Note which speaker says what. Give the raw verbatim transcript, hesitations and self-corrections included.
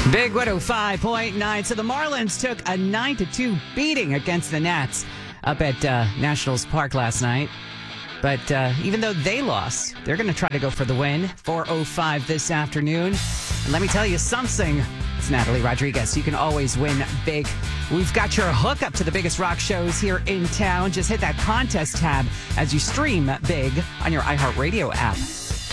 Speaker 1: Big one oh five point nine. So the Marlins took a nine to two beating against the Nats up at uh, Nationals Park last night. But uh, even though they lost, they're going to try to go for the win. four oh five this afternoon. And let me tell you something. It's Natalie Rodriguez. You can always win big. We've got your hookup to the biggest rock shows here in town. Just hit that contest tab as you stream big on your iHeartRadio app.